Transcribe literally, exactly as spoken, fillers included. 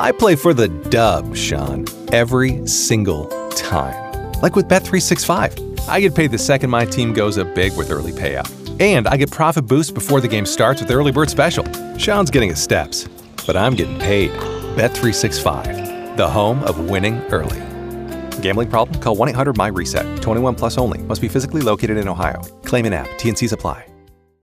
I play for the dub, Sean, every single time. Like with Bet three sixty-five. I get paid the second my team goes up big with early payout. And I get profit boost before the game starts with the Early Bird Special. Sean's getting his steps, but I'm getting paid. Bet three sixty-five, the home of winning early. Gambling problem? Call one eight hundred M Y RESET. twenty-one plus only. Must be physically located in Ohio. Claim in app. T N Cs apply.